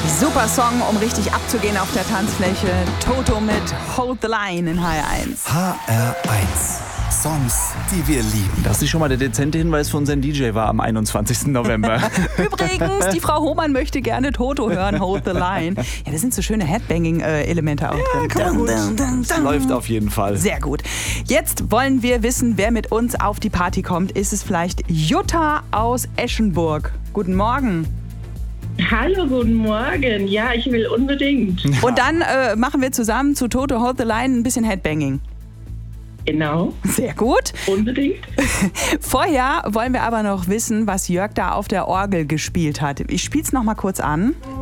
Super Song, um richtig abzugehen auf der Tanzfläche. Toto mit Hold the Line in HR1. HR1. Songs, die wir lieben. Das ist schon mal der dezente Hinweis für unseren DJ war am 21. November. Übrigens, die Frau Hohmann möchte gerne Toto hören, Hold the Line. Ja, da sind so schöne Headbanging-Elemente auch drin. Kann man gut. Läuft auf jeden Fall. Sehr gut. Jetzt wollen wir wissen, wer mit uns auf die Party kommt. Ist es vielleicht Jutta aus Eschenburg? Guten Morgen. Hallo, guten Morgen. Ja, ich will unbedingt. Und dann machen wir zusammen zu Toto Hold the Line ein bisschen Headbanging. Genau. Sehr gut. Unbedingt. Vorher wollen wir aber noch wissen, was Jörg da auf der Orgel gespielt hat. Ich spiel's noch mal kurz an.